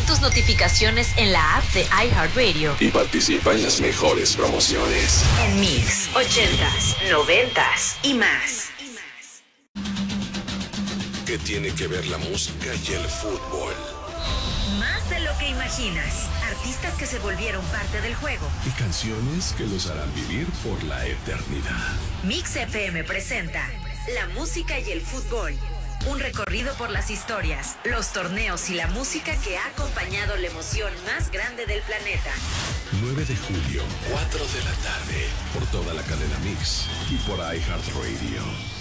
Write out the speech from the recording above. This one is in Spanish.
tus notificaciones en la app de iHeartRadio y participa en las mejores promociones. En Mix 80s, 90s y más. ¿Qué tiene que ver la música y el fútbol? Más de lo que imaginas. Artistas que se volvieron parte del juego. Y canciones que los harán vivir por la eternidad. Mix FM presenta La música y el fútbol. Un recorrido por las historias, los torneos y la música que ha acompañado la emoción más grande del planeta. 9 de julio, 4 de la tarde, por toda la cadena Mix y por iHeartRadio.